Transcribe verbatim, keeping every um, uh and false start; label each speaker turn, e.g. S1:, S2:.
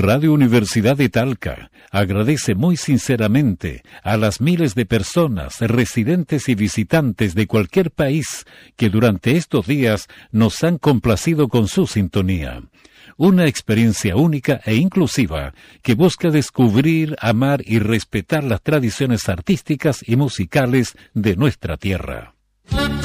S1: Radio Universidad de Talca agradece muy sinceramente a las miles de personas, residentes y visitantes de cualquier país que durante estos días nos han complacido con su sintonía. Una experiencia única e inclusiva que busca descubrir, amar y respetar las tradiciones artísticas y musicales de nuestra tierra.